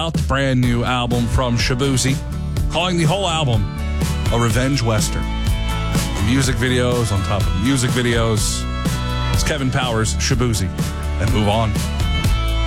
out the brand new album from Shaboozey, calling the whole album a revenge western. Music videos on top of music videos. It's Kevin Powers, Shaboozey, and move on.